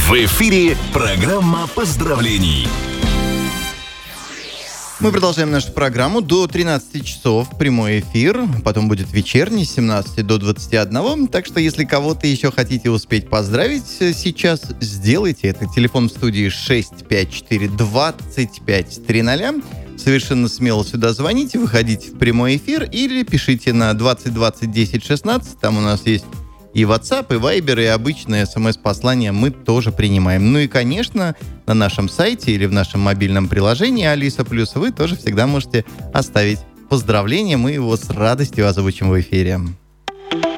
В эфире программа поздравлений. Мы продолжаем нашу программу до 13 часов, прямой эфир, потом будет вечерний с 17 до 21, так что если кого-то еще хотите успеть поздравить сейчас, сделайте это. Телефон в студии 654-25-00. Совершенно смело сюда звоните, выходите в прямой эфир или пишите на 2020-10-16, там у нас есть и WhatsApp, и Viber, и обычное смс-послание мы тоже принимаем. Ну и, конечно, на нашем сайте или в нашем мобильном приложении Алиса Плюс вы тоже всегда можете оставить поздравление. Мы его с радостью озвучим в эфире.